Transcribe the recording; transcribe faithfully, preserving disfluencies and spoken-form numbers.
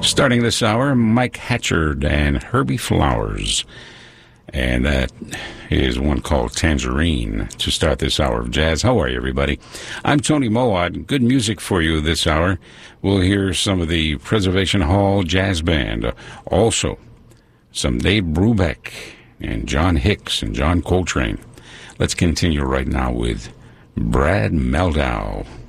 Starting this hour, Mike Hatchard and Herbie Flowers. And that is one called Tangerine to start this hour of jazz. How are you, everybody? I'm Tony Mowat. Good music for you this hour. We'll hear some of the Preservation Hall Jazz Band. Also, some Dave Brubeck and John Hicks and John Coltrane. Let's continue right now with Brad Mehldau.